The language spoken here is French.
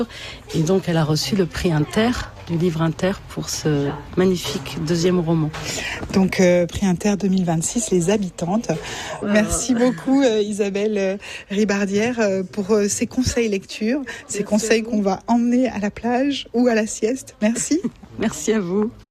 Et donc, elle a reçu le prix Inter, du livre Inter, pour ce magnifique deuxième roman. Donc, prix Inter 2026, Les Habitantes. Merci beaucoup, Isabelle Ribardière, pour ces conseils lecture, ces conseils qu'on va emmener à la plage ou à la sieste. Merci. Merci à vous.